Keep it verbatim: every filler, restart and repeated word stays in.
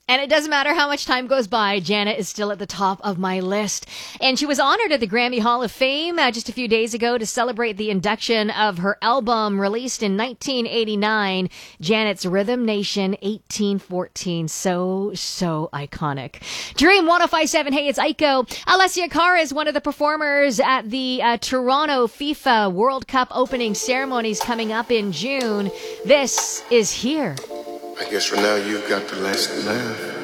And it doesn't matter how much time goes by, Janet is still at the top of my list. And she was honored at the Grammy Hall of Fame uh, just a few days ago to celebrate the induction of her album released in nineteen eighty-nine, Janet's Rhythm Nation eighteen fourteen. So, so iconic. Dream one oh five point seven, hey, it's Aiko. Alessia Cara is one of the performers at the uh, Toronto FIFA World Cup opening ceremonies coming up in June. This is Here. I guess for now you've got the last laugh.